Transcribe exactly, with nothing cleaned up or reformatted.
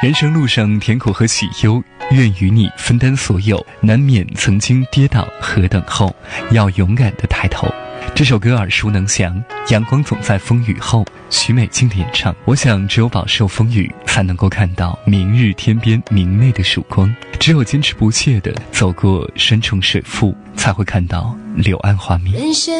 人生路上甜苦和喜忧，愿与你分担所有，难免曾经跌倒和等候，要勇敢地抬头。这首歌耳熟能详，阳光总在风雨后，许美静的演唱。我想只有饱受风雨，才能够看到明日天边明媚的曙光，只有坚持不懈地走过山重水复，才会看到柳暗花明。